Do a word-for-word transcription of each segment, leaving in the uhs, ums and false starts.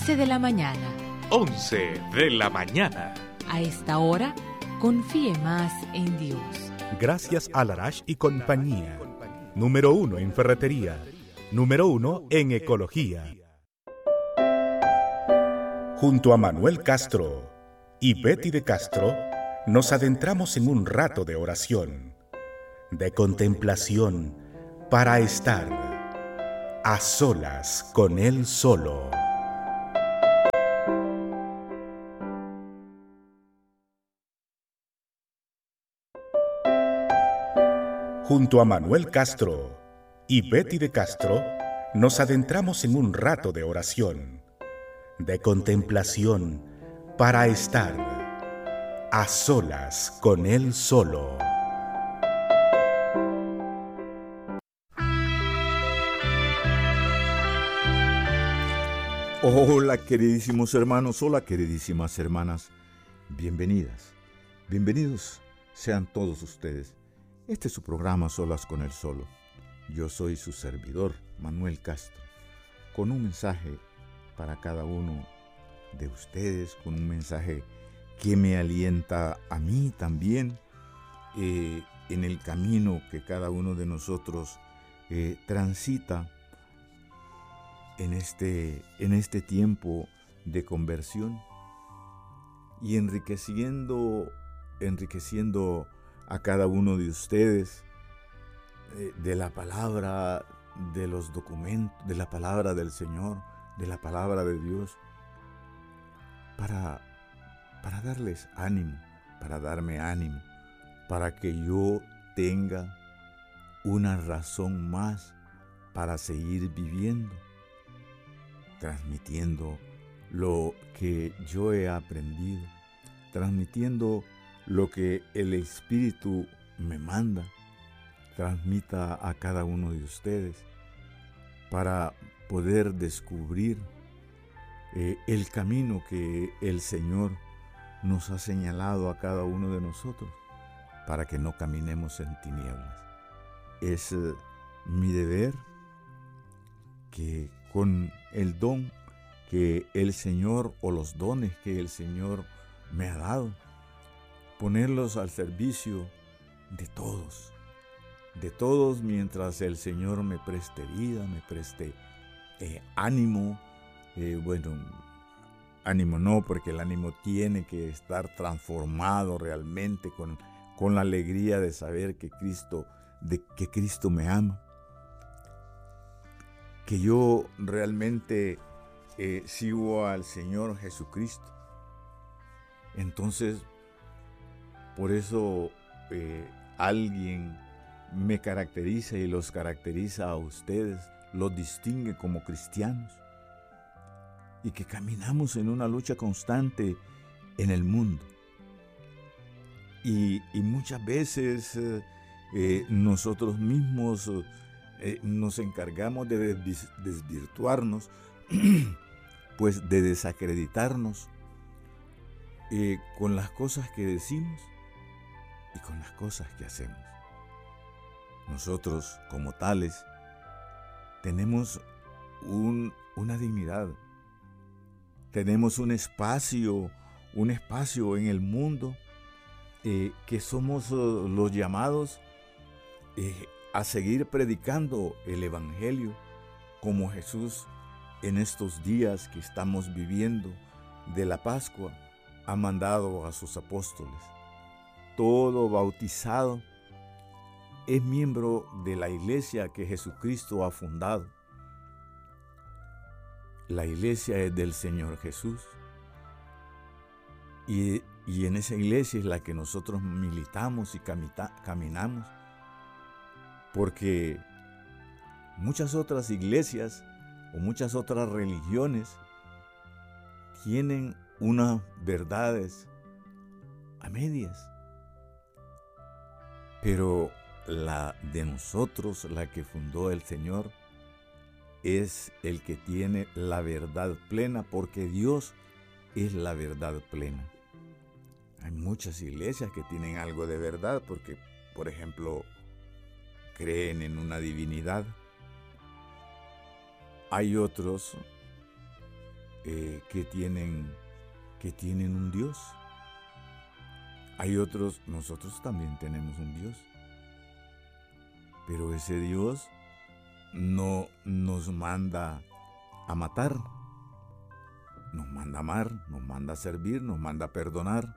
once de la mañana. once de la mañana. A esta hora, confíe más en Dios. Gracias a Larash y compañía. Número uno en ferretería. Número uno en ecología. Junto a Manuel Castro y Betty de Castro, nos adentramos en un rato de oración, de contemplación, para estar a solas con Él solo. Junto a Manuel Castro y Betty de Castro, nos adentramos en un rato de oración, de contemplación, para estar a solas con Él solo. Hola queridísimos hermanos, hola queridísimas hermanas, bienvenidas, bienvenidos sean todos ustedes. Este es su programa Solas con Él Solo. Yo soy su servidor, Manuel Castro, con un mensaje para cada uno de ustedes, con un mensaje que me alienta a mí también eh, en el camino que cada uno de nosotros eh, transita en este, en este tiempo de conversión y enriqueciendo, enriqueciendo a cada uno de ustedes eh, de la palabra, de los documentos, de la palabra del Señor, de la palabra de Dios, para, para darles ánimo, para darme ánimo, para que yo tenga una razón más para seguir viviendo, transmitiendo lo que yo he aprendido, transmitiendo lo que el Espíritu me manda, transmita a cada uno de ustedes para poder descubrir eh, el camino que el Señor nos ha señalado a cada uno de nosotros para que no caminemos en tinieblas. Es eh, mi deber que con el don que el Señor o los dones que el Señor me ha dado, ponerlos al servicio de todos, de todos mientras el Señor me preste vida, me preste eh, ánimo, eh, bueno, ánimo no, porque el ánimo tiene que estar transformado realmente con, con la alegría de saber que Cristo, de que Cristo me ama, que yo realmente eh, sigo al Señor Jesucristo. Entonces, por eso eh, alguien me caracteriza y los caracteriza a ustedes, los distingue como cristianos y que caminamos en una lucha constante en el mundo. Y, y muchas veces eh, eh, nosotros mismos eh, nos encargamos de desvirtuarnos, pues de desacreditarnos eh, con las cosas que decimos y con las cosas que hacemos. Nosotros, como tales, tenemos un, una dignidad, tenemos un espacio, un espacio en el mundo eh, que somos uh, los llamados eh, a seguir predicando el Evangelio como Jesús en estos días que estamos viviendo de la Pascua ha mandado a sus apóstoles. Todo bautizado es miembro de la iglesia que Jesucristo ha fundado. La iglesia es del Señor Jesús. Y, y en esa iglesia es la que nosotros militamos y camita, caminamos. Porque muchas otras iglesias o muchas otras religiones tienen unas verdades a medias. Pero la de nosotros, la que fundó el Señor, es el que tiene la verdad plena, porque Dios es la verdad plena. Hay muchas iglesias que tienen algo de verdad, porque, por ejemplo, creen en una divinidad. Hay otros eh, que tienen, que tienen un Dios. Hay otros, nosotros también tenemos un Dios. Pero ese Dios no nos manda a matar, nos manda a amar, nos manda a servir, nos manda a perdonar.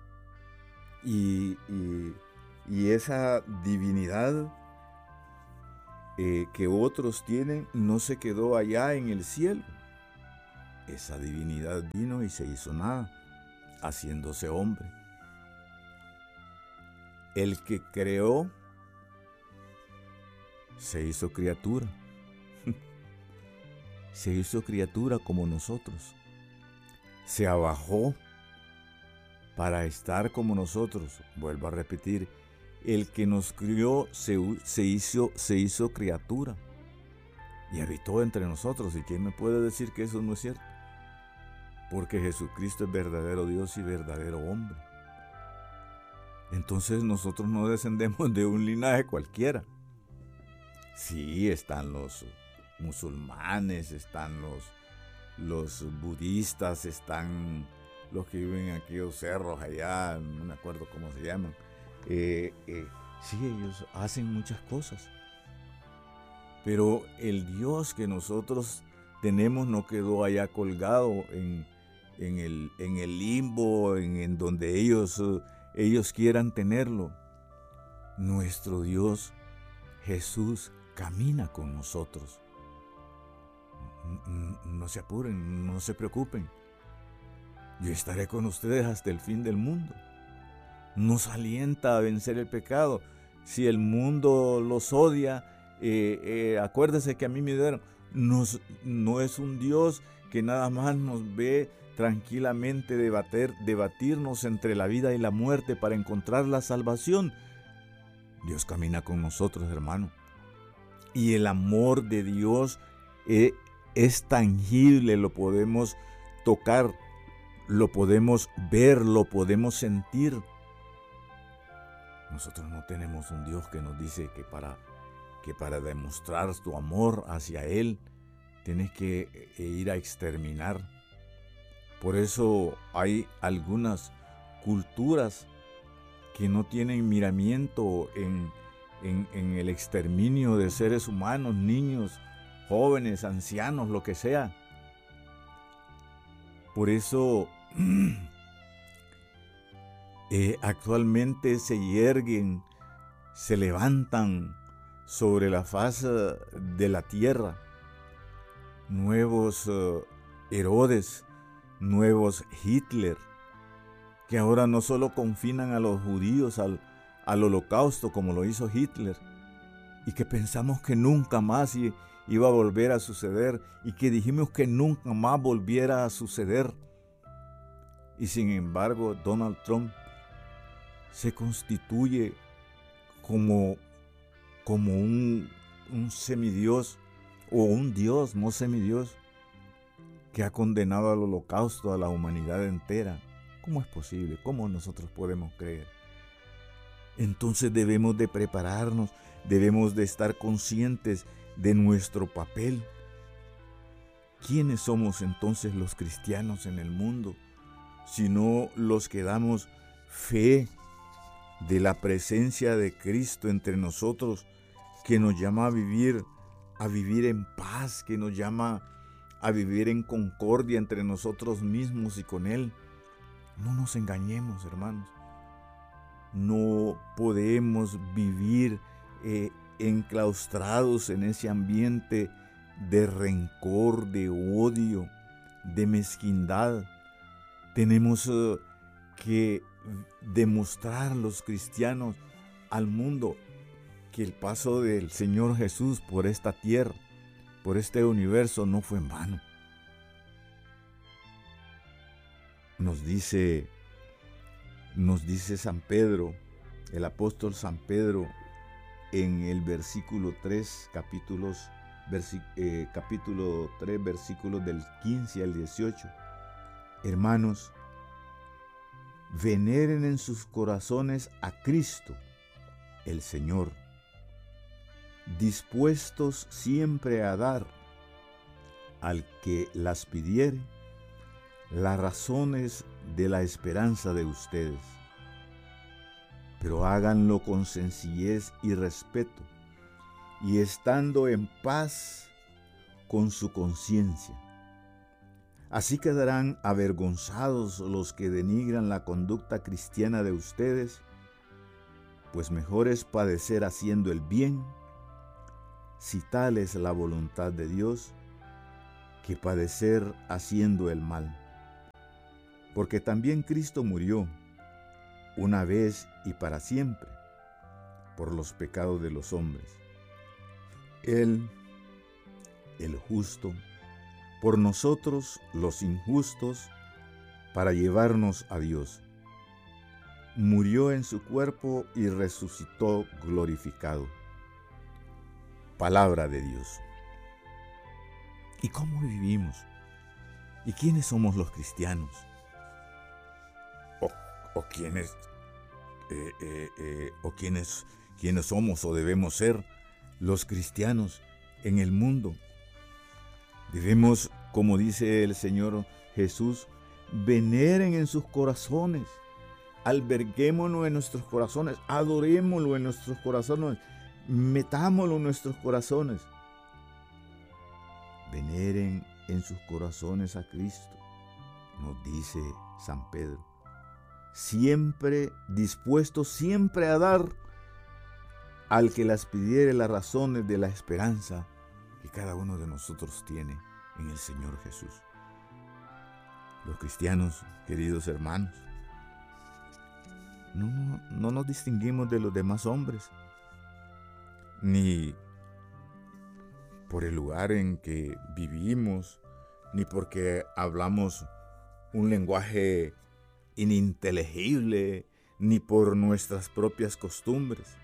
Y, y, y esa divinidad eh, que otros tienen no se quedó allá en el cielo. Esa divinidad vino y se hizo nada, haciéndose hombre. El que creó se hizo criatura. Se hizo criatura como nosotros. Se abajó para estar como nosotros. Vuelvo a repetir, el que nos crió se, se, hizo, se hizo criatura y habitó entre nosotros. ¿Y quién me puede decir que eso no es cierto? Porque Jesucristo es verdadero Dios y verdadero hombre. Entonces nosotros no descendemos de un linaje cualquiera. Sí, están los musulmanes, están los, los budistas, están los que viven en aquellos cerros allá, no me acuerdo cómo se llaman. Eh, eh, sí, ellos hacen muchas cosas. Pero el Dios que nosotros tenemos no quedó allá colgado en, en, el, en el limbo, en, en donde ellos, ellos quieran tenerlo. Nuestro Dios, Jesús, camina con nosotros. No se apuren, no se preocupen. Yo estaré con ustedes hasta el fin del mundo. Nos alienta a vencer el pecado. Si el mundo los odia, eh, eh, acuérdese que a mí me dieron. Nos, no es un Dios que nada más nos ve tranquilamente debater, debatirnos entre la vida y la muerte para encontrar la salvación. Dios camina con nosotros, hermano. Y el amor de Dios eh, es tangible, lo podemos tocar, lo podemos ver, lo podemos sentir. Nosotros no tenemos un Dios que nos dice que para, que para demostrar tu amor hacia Él tienes que ir a exterminar. Por eso hay algunas culturas que no tienen miramiento en, en, en el exterminio de seres humanos, niños, jóvenes, ancianos, lo que sea. Por eso eh, actualmente se yerguen, se levantan sobre la faz de la tierra nuevos uh, Herodes, nuevos Hitler, que ahora no solo confinan a los judíos al, al holocausto como lo hizo Hitler, y que pensamos que nunca más iba a volver a suceder, y que dijimos que nunca más volviera a suceder. Y sin embargo, Donald Trump se constituye como, como un, un semidios, o un dios, no semidios, que ha condenado al holocausto a la humanidad entera. ¿Cómo es posible? ¿Cómo nosotros podemos creer? Entonces debemos de prepararnos, debemos de estar conscientes de nuestro papel. ¿Quiénes somos entonces los cristianos en el mundo? Sino los que damos fe de la presencia de Cristo entre nosotros, que nos llama a vivir, a vivir en paz, que nos llama a vivir en concordia entre nosotros mismos y con Él. No nos engañemos, hermanos. No podemos vivir eh, enclaustrados en ese ambiente de rencor, de odio, de mezquindad. Tenemos uh, que demostrar los cristianos al mundo que el paso del Señor Jesús por esta tierra, por este universo, no fue en vano. Nos dice, nos dice San Pedro, el apóstol San Pedro, en el versículo tres, capítulos, versi, eh, capítulo tres, versículos del quince al dieciocho. Hermanos, veneren en sus corazones a Cristo, el Señor, dispuestos siempre a dar al que las pidiere las razones de la esperanza de ustedes, pero háganlo con sencillez y respeto, y estando en paz con su conciencia. Así quedarán avergonzados los que denigran la conducta cristiana de ustedes, pues mejor es padecer haciendo el bien, si tal es la voluntad de Dios, que padecer haciendo el mal. Porque también Cristo murió una vez y para siempre por los pecados de los hombres. Él, el justo, por nosotros los injustos, para llevarnos a Dios. Murió en su cuerpo y resucitó glorificado. Palabra de Dios. ¿Y cómo vivimos? ¿Y quiénes somos los cristianos? ¿O, o quiénes, eh, eh, eh, o quiénes, quiénes somos o debemos ser los cristianos en el mundo? Debemos, como dice el Señor Jesús, veneren en sus corazones, alberguémoslo en nuestros corazones, adorémoslo en nuestros corazones, metámoslo en nuestros corazones. Veneren en sus corazones a Cristo, nos dice San Pedro, siempre dispuesto, siempre a dar al que las pidiere las razones de la esperanza que cada uno de nosotros tiene en el Señor Jesús. Los cristianos, queridos hermanos, no, no, no nos distinguimos de los demás hombres, ni por el lugar en que vivimos, ni porque hablamos un lenguaje ininteligible, ni por nuestras propias costumbres.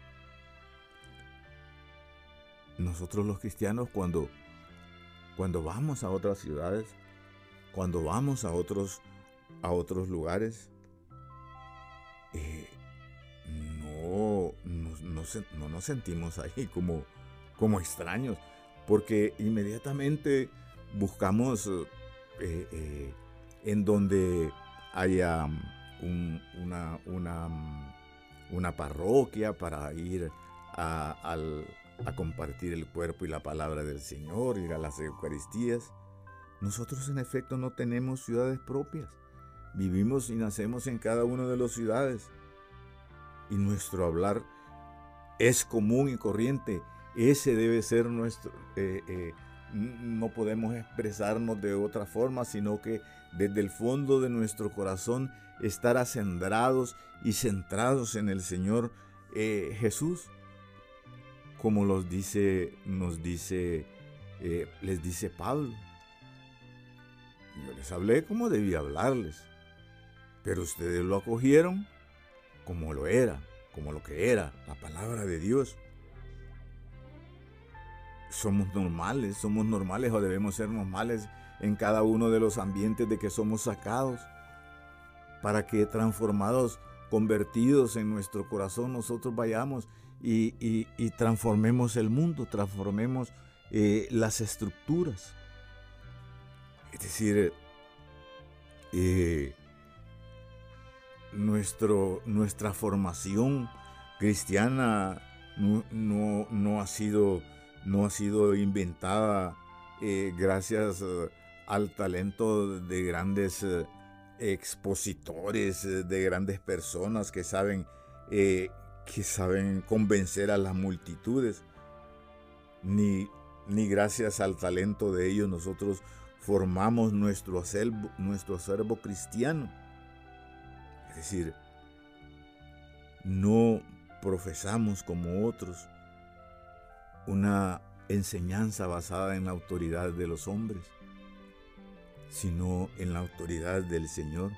Nosotros los cristianos, cuando, cuando vamos a otras ciudades, cuando vamos a otros, a otros lugares, eh, no, no, no, no nos sentimos ahí como, como extraños, porque inmediatamente buscamos eh, eh, en donde haya un, una, una, una parroquia para ir a, al, a compartir el cuerpo y la palabra del Señor, ir a las Eucaristías. Nosotros en efecto no tenemos ciudades propias, vivimos y nacemos en cada una de las ciudades, y nuestro hablar es común y corriente. Ese debe ser nuestro, eh, eh, no podemos expresarnos de otra forma, sino que desde el fondo de nuestro corazón estar acendrados y centrados en el Señor eh, Jesús, como los dice, nos dice, eh, les dice Pablo. Yo les hablé como debía hablarles, pero ustedes lo acogieron como lo era, como lo que era, la palabra de Dios. Somos normales, somos normales o debemos ser normales en cada uno de los ambientes de que somos sacados, para que transformados, convertidos en nuestro corazón, nosotros vayamos y, y, y transformemos el mundo, transformemos eh, las estructuras. Es decir, eh, nuestro, nuestra formación cristiana no, no, no ha sido... no ha sido inventada eh, gracias eh, al talento de grandes eh, expositores, eh, de grandes personas que saben, eh, que saben convencer a las multitudes, ni, ni gracias al talento de ellos nosotros formamos nuestro acervo, nuestro acervo cristiano. Es decir, no profesamos como otros una enseñanza basada en la autoridad de los hombres, sino en la autoridad del Señor.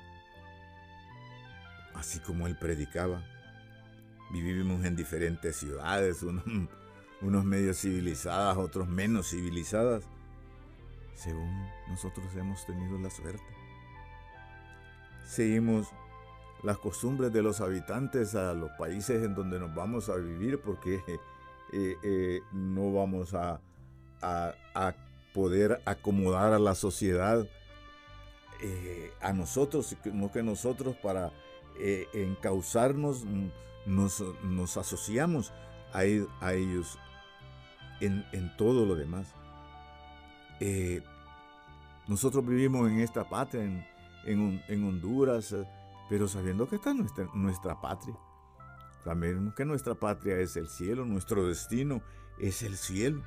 Así como Él predicaba. Vivimos en diferentes ciudades, unos, unos medio civilizadas, otros menos civilizadas, según nosotros hemos tenido la suerte. Seguimos las costumbres de los habitantes a los países en donde nos vamos a vivir, porque Eh, eh, no vamos a, a, a poder acomodar a la sociedad eh, a nosotros, no que nosotros para eh, encauzarnos nos, nos asociamos a, a ellos en, en todo lo demás. Eh, nosotros vivimos en esta patria, en, en, en Honduras, pero sabiendo que está nuestra, nuestra patria. Sabemos que nuestra patria es el cielo, nuestro destino es el cielo.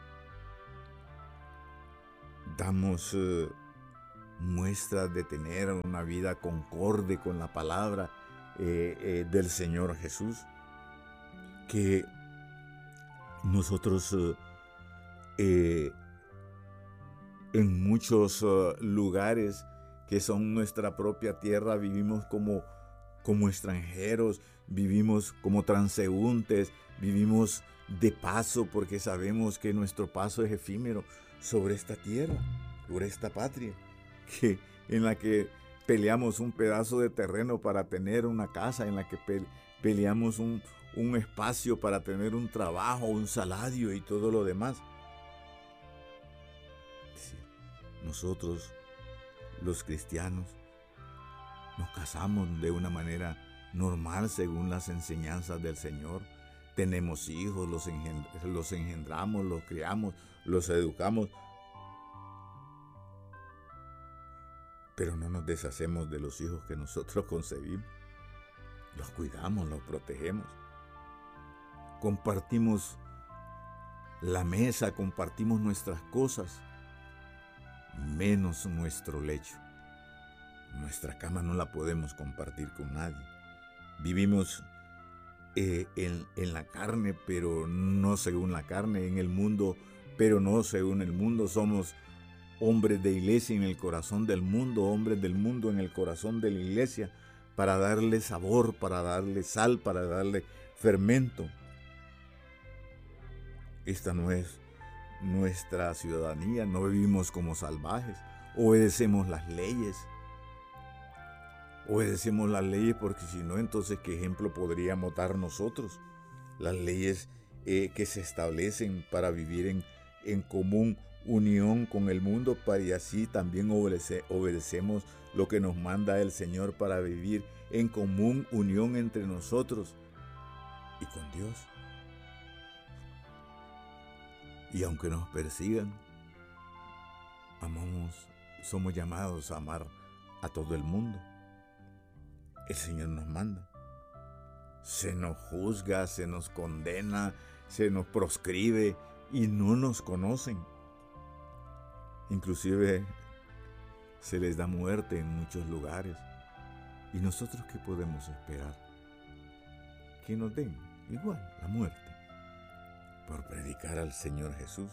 Damos eh, muestras de tener una vida concorde con la palabra eh, eh, del Señor Jesús, que nosotros eh, eh, en muchos uh, lugares que son nuestra propia tierra vivimos como, como extranjeros, vivimos como transeúntes, vivimos de paso porque sabemos que nuestro paso es efímero sobre esta tierra, sobre esta patria, que, en la que peleamos un pedazo de terreno para tener una casa, en la que pe- peleamos un, un espacio para tener un trabajo, un salario y todo lo demás. Nosotros, los cristianos, nos casamos de una manera normal según las enseñanzas del Señor. Tenemos hijos, los, engend- los engendramos, los criamos, los educamos. Pero no nos deshacemos de los hijos que nosotros concebimos. Los cuidamos, los protegemos. Compartimos la mesa, compartimos nuestras cosas, menos nuestro lecho. Nuestra cama no la podemos compartir con nadie. Vivimos eh, en, en la carne, pero no según la carne, en el mundo, pero no según el mundo. Somos hombres de iglesia en el corazón del mundo, hombres del mundo en el corazón de la iglesia, para darle sabor, para darle sal, para darle fermento. Esta no es nuestra ciudadanía, no vivimos como salvajes, obedecemos las leyes. Obedecemos las leyes porque si no, entonces ¿qué ejemplo podríamos dar nosotros? Las leyes eh, que se establecen para vivir en, en común unión con el mundo, para y así también obedece, obedecemos lo que nos manda el Señor para vivir en común unión entre nosotros y con Dios. Y aunque nos persigan, amamos, somos llamados a amar a todo el mundo. El Señor nos manda. Se nos juzga, se nos condena, se nos proscribe y no nos conocen. Inclusive se les da muerte en muchos lugares. ¿Y nosotros qué podemos esperar? Que nos den igual la muerte por predicar al Señor Jesús.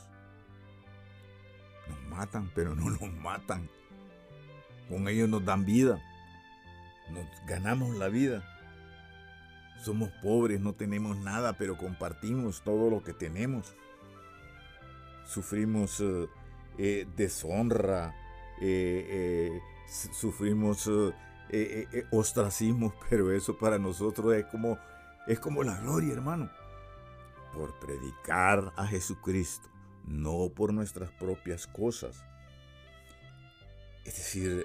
Nos matan, pero no nos matan. Con ellos nos dan vida. Nos ganamos la vida. Somos pobres, no tenemos nada, pero compartimos todo lo que tenemos. Sufrimos eh, eh, deshonra, eh, eh, sufrimos eh, eh, eh, ostracismo, pero eso para nosotros es como, es como la gloria, hermano. Por predicar a Jesucristo, no por nuestras propias cosas. Es decir,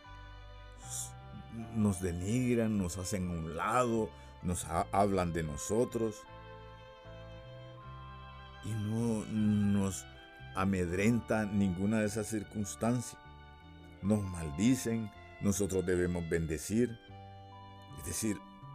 nos denigran, nos hacen a un lado, nos ha, hablan de nosotros y no nos amedrenta ninguna de esas circunstancias. Nos maldicen, nosotros debemos bendecir. Es decir,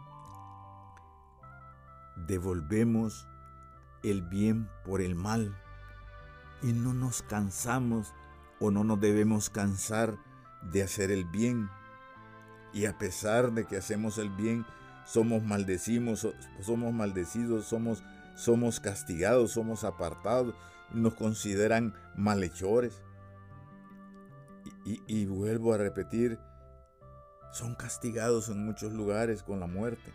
devolvemos el bien por el mal y no nos cansamos o no nos debemos cansar de hacer el bien. Y a pesar de que hacemos el bien, somos maldecimos, somos maldecidos, somos, somos castigados, somos apartados, nos consideran malhechores. Y, y, y vuelvo a repetir, son castigados en muchos lugares con la muerte.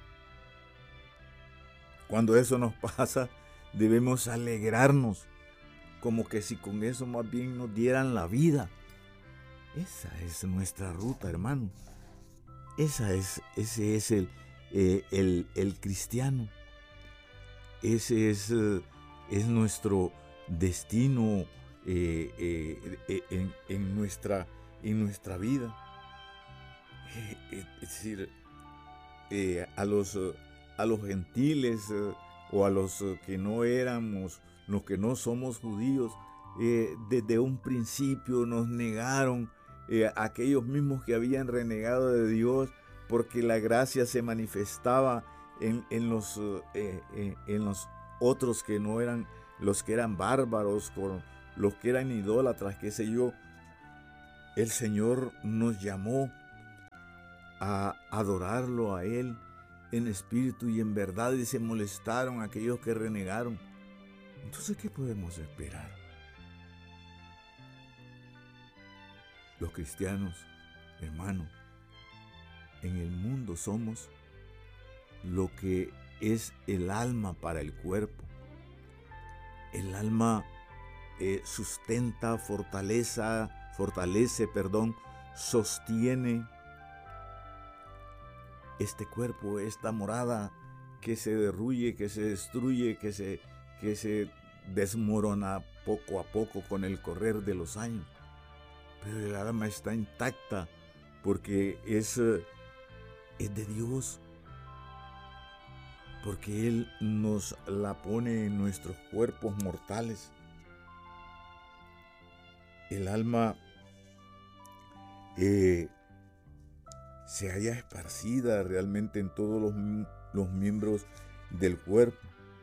Cuando eso nos pasa, debemos alegrarnos, como que si con eso más bien nos dieran la vida. Esa es nuestra ruta, hermano. Esa es, ese es el, eh, el, el cristiano. Ese es, eh, es nuestro destino eh, eh, eh, en, en, nuestra, en nuestra vida. eh, es decir, eh, a, los, a los gentiles eh, o a los que no éramos, los que no somos judíos, eh, desde un principio nos negaron, eh, aquellos mismos que habían renegado de Dios, porque la gracia se manifestaba en, en, los, eh, eh, en los otros que no eran, los que eran bárbaros, con los que eran idólatras, qué sé yo. El Señor nos llamó a adorarlo a Él en espíritu y en verdad, y se molestaron aquellos que renegaron. Entonces, ¿qué podemos esperar? Los cristianos, hermano, en el mundo somos lo que es el alma para el cuerpo. El alma eh, sustenta, fortaleza, fortalece, perdón, sostiene este cuerpo, esta morada que se derruye, que se destruye, que se, que se desmorona poco a poco con el correr de los años. Pero el alma está intacta porque es, es de Dios, porque Él nos la pone en nuestros cuerpos mortales. El alma eh, se halla esparcida realmente en todos los, los miembros del cuerpo.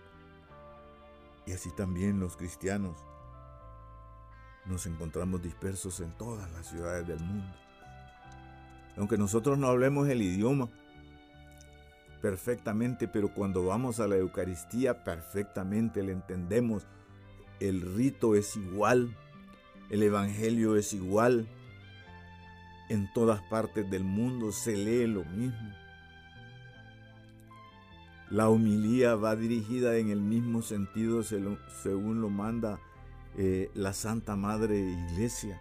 Y así también los cristianos nos encontramos dispersos en todas las ciudades del mundo. Aunque nosotros no hablemos el idioma perfectamente, pero cuando vamos a la Eucaristía perfectamente le entendemos. El rito es igual, el Evangelio es igual. En todas partes del mundo se lee lo mismo. La homilía va dirigida en el mismo sentido según lo manda eh, la Santa Madre Iglesia.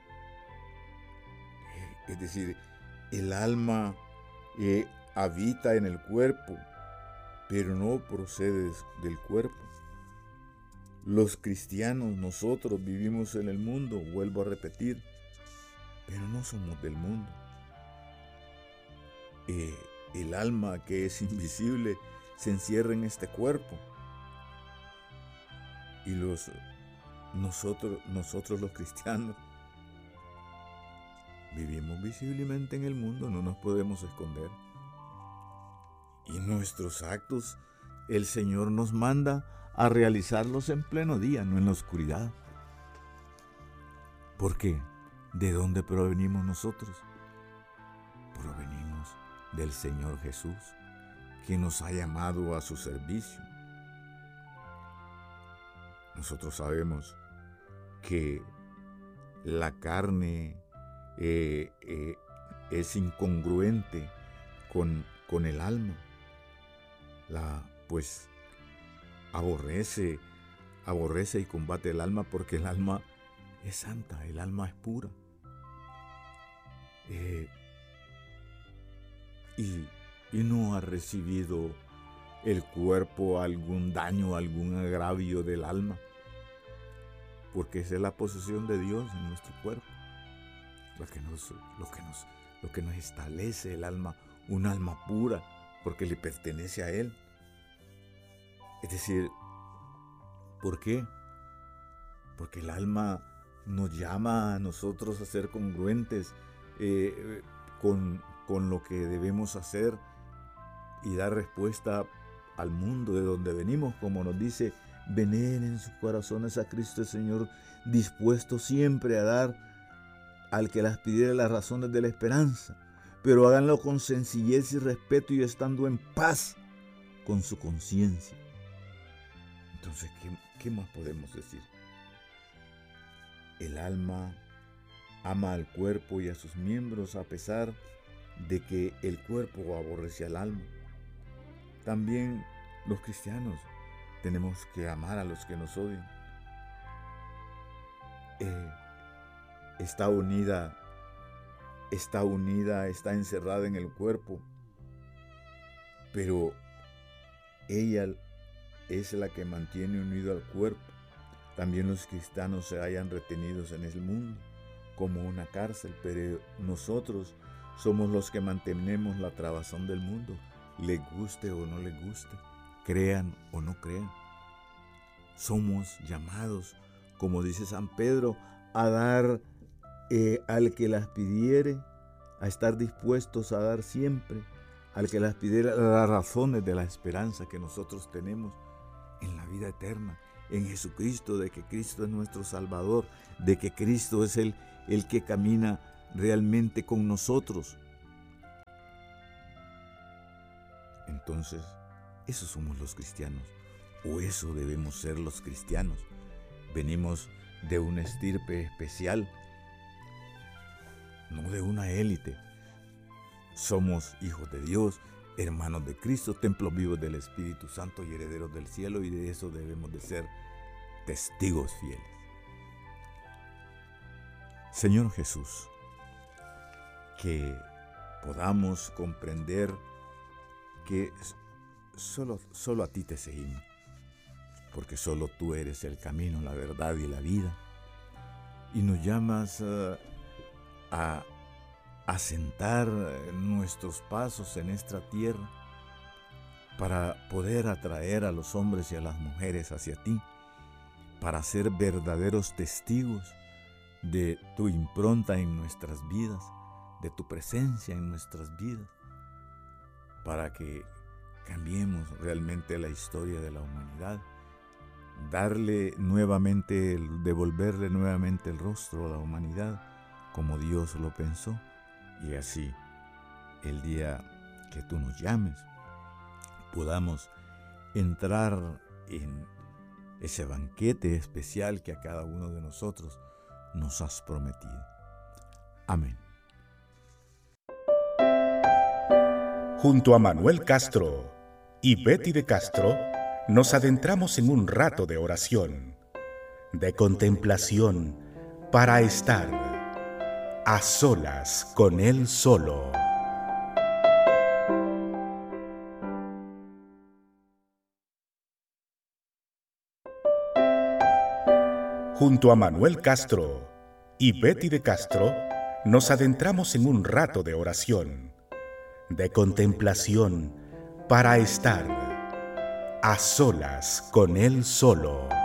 Es decir, el alma eh, habita en el cuerpo, pero no procede del cuerpo. Los cristianos, nosotros vivimos en el mundo, vuelvo a repetir, pero no somos del mundo. Eh, el alma que es invisible se encierra en este cuerpo. Y los, nosotros, nosotros los cristianos vivimos visiblemente en el mundo, no nos podemos esconder. Y nuestros actos, el Señor nos manda a realizarlos en pleno día, no en la oscuridad. ¿Por qué? ¿De dónde provenimos nosotros? Provenimos del Señor Jesús, que nos ha llamado a su servicio. Nosotros sabemos que la carne eh, eh, es incongruente con, con el alma. La, pues aborrece, aborrece y combate el alma porque el alma es santa, el alma es pura. Eh, y, y no ha recibido el cuerpo algún daño, algún agravio del alma, porque esa es la posesión de Dios en nuestro cuerpo, lo que nos, lo que nos, lo que nos establece el alma, un alma pura, porque le pertenece a Él. Es decir, ¿por qué? Porque el alma nos llama a nosotros a ser congruentes eh, con, con lo que debemos hacer y dar respuesta al mundo de donde venimos, como nos dice, venid en sus corazones a Cristo el Señor, dispuesto siempre a dar al que las pidiera las razones de la esperanza, pero háganlo con sencillez y respeto y estando en paz con su conciencia. Entonces, ¿qué, ¿qué más podemos decir? El alma ama al cuerpo y a sus miembros a pesar de que el cuerpo aborrece al alma. También los cristianos tenemos que amar a los que nos odian. Eh, está unida, está unida, está encerrada en el cuerpo, pero ella es la que mantiene unido al cuerpo. También los cristianos se hallan retenidos en el mundo como una cárcel, pero nosotros somos los que mantenemos la trabazón del mundo, les guste o no les guste, crean o no crean. Somos llamados, como dice San Pedro, a dar eh, al que las pidiere, a estar dispuestos a dar siempre, al que las pidiera las razones de la esperanza que nosotros tenemos en la vida eterna, en Jesucristo, de que Cristo es nuestro Salvador, de que Cristo es el, el que camina realmente con nosotros. Entonces, esos somos los cristianos, o eso debemos ser los cristianos. Venimos de una estirpe especial, no de una élite. Somos hijos de Dios, hermanos de Cristo, templos vivos del Espíritu Santo y herederos del cielo, y de eso debemos de ser testigos fieles. Señor Jesús, que podamos comprender que solo, solo a ti te seguimos, porque solo tú eres el camino, la verdad y la vida, y nos llamas uh, a asentar nuestros pasos en esta tierra para poder atraer a los hombres y a las mujeres hacia ti, para ser verdaderos testigos de tu impronta en nuestras vidas, de tu presencia en nuestras vidas, para que cambiemos realmente la historia de la humanidad, darle nuevamente, devolverle nuevamente el rostro a la humanidad como Dios lo pensó. Y así, el día que tú nos llames, podamos entrar en ese banquete especial que a cada uno de nosotros nos has prometido. Amén. Junto a Manuel Castro y Betty de Castro, nos adentramos en un rato de oración, de contemplación, para estar a solas con Él solo. Junto a Manuel Castro y Betty de Castro, nos adentramos en un rato de oración, de contemplación, para estar a solas con Él solo.